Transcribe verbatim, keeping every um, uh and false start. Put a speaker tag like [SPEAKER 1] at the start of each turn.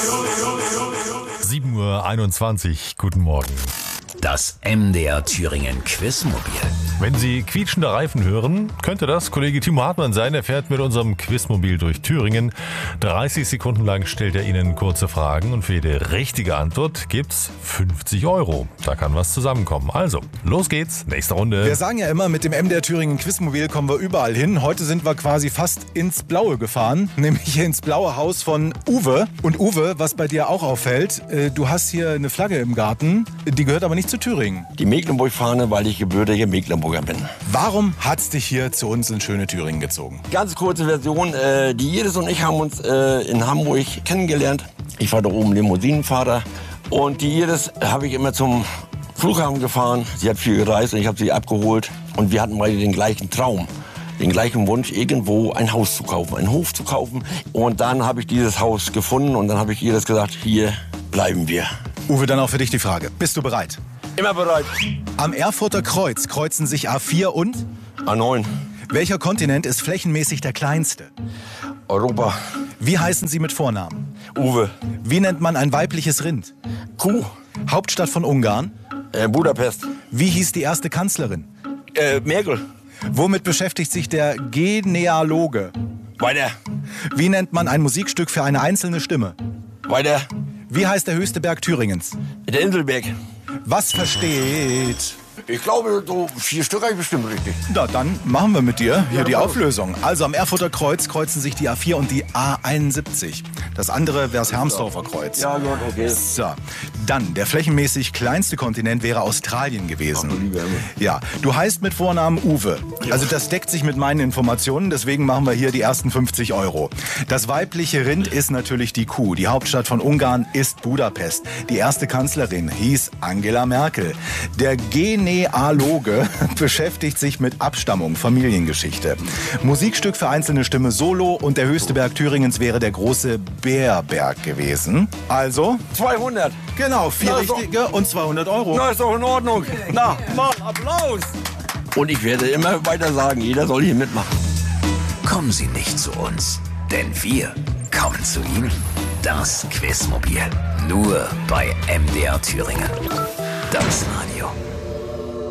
[SPEAKER 1] sieben Uhr einundzwanzig, guten Morgen.
[SPEAKER 2] Das M D R Thüringen Quizmobil.
[SPEAKER 1] Wenn Sie quietschende Reifen hören, könnte das Kollege Timo Hartmann sein. Er fährt mit unserem Quizmobil durch Thüringen. dreißig Sekunden lang stellt er Ihnen kurze Fragen und für jede richtige Antwort gibt's fünfzig Euro. Da kann was zusammenkommen. Also, los geht's. Nächste Runde.
[SPEAKER 3] Wir sagen ja immer, mit dem M D R Thüringen Quizmobil kommen wir überall hin. Heute sind wir quasi fast ins Blaue gefahren, nämlich ins blaue Haus von Uwe. Und Uwe, was bei dir auch auffällt, du hast hier eine Flagge im Garten, die gehört aber nicht zu Thüringen.
[SPEAKER 4] Die Mecklenburg-Fahne, weil ich gebürtiger Mecklenburger bin.
[SPEAKER 3] Warum hat's dich hier zu uns in schöne Thüringen gezogen?
[SPEAKER 4] Ganz kurze Version, äh, die Jedis und ich haben uns äh, in Hamburg kennengelernt. Ich war da oben Limousinenfahrer und die Jedis habe ich immer zum Flughafen gefahren. Sie hat viel gereist und ich habe sie abgeholt und wir hatten beide den gleichen Traum. Den gleichen Wunsch, irgendwo ein Haus zu kaufen, einen Hof zu kaufen. Und dann habe ich dieses Haus gefunden und dann habe ich Jedis gesagt, hier bleiben wir.
[SPEAKER 3] Uwe, dann auch für dich die Frage. Bist du bereit?
[SPEAKER 4] Immer bereit.
[SPEAKER 3] Am Erfurter Kreuz kreuzen sich A vier und?
[SPEAKER 4] A neun.
[SPEAKER 3] Welcher Kontinent ist flächenmäßig der kleinste?
[SPEAKER 4] Europa.
[SPEAKER 3] Wie heißen Sie mit Vornamen?
[SPEAKER 4] Uwe.
[SPEAKER 3] Wie nennt man ein weibliches Rind?
[SPEAKER 4] Kuh.
[SPEAKER 3] Hauptstadt von Ungarn?
[SPEAKER 4] Äh, Budapest.
[SPEAKER 3] Wie hieß die erste Kanzlerin?
[SPEAKER 4] Äh, Merkel.
[SPEAKER 3] Womit beschäftigt sich der Genealoge?
[SPEAKER 4] Weiter.
[SPEAKER 3] Wie nennt man ein Musikstück für eine einzelne Stimme?
[SPEAKER 4] Weiter.
[SPEAKER 3] Wie heißt der höchste Berg Thüringens?
[SPEAKER 4] Der Inselberg.
[SPEAKER 3] Was versteht?
[SPEAKER 4] Ich glaube, so vier Stück habe ich bestimmt richtig.
[SPEAKER 3] Na, dann machen wir mit dir hier die Auflösung. Also am Erfurter Kreuz kreuzen sich die A vier und die A einundsiebzig. Das andere wäre das Hermsdorfer Kreuz.
[SPEAKER 4] Ja, gut, okay.
[SPEAKER 3] So, dann, der flächenmäßig kleinste Kontinent wäre Australien gewesen. Ja, du heißt mit Vornamen Uwe. Also das deckt sich mit meinen Informationen, deswegen machen wir hier die ersten fünfzig Euro. Das weibliche Rind ist natürlich die Kuh. Die Hauptstadt von Ungarn ist Budapest. Die erste Kanzlerin hieß Angela Merkel. Der Genealoge beschäftigt sich mit Abstammung, Familiengeschichte. Musikstück für einzelne Stimme Solo und der höchste Berg Thüringens wäre der große Bärberg gewesen. Also?
[SPEAKER 4] zweihundert.
[SPEAKER 3] Genau, vier
[SPEAKER 4] Na,
[SPEAKER 3] richtige und zweihundert Euro.
[SPEAKER 4] Na, ist doch in Ordnung. Na, mal Applaus. Und ich werde immer weiter sagen, jeder soll hier mitmachen.
[SPEAKER 2] Kommen Sie nicht zu uns, denn wir kommen zu Ihnen. Das Quizmobil. Nur bei M D R Thüringen. Das Radio.